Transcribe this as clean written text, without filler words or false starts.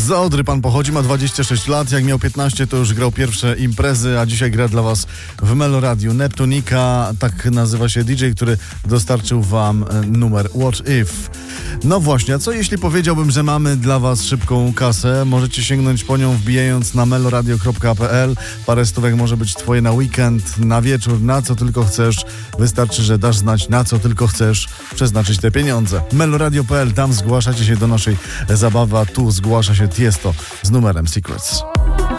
Z Odry pan pochodzi, ma 26 lat. Jak miał 15, to już grał pierwsze imprezy, a dzisiaj gra dla was w Meloradiu. Neptunika, tak nazywa się DJ, który dostarczył wam numer What If. No właśnie, a co jeśli powiedziałbym, że mamy dla was szybką kasę? Możecie sięgnąć po nią wbijając na meloradio.pl. Parę stówek może być twoje na weekend, na wieczór, na co tylko chcesz. Wystarczy, że dasz znać, na co tylko chcesz przeznaczyć te pieniądze. Meloradio.pl, tam zgłaszacie się do naszej zabawy, a tu zgłasza się Tiesto z numerem Secrets.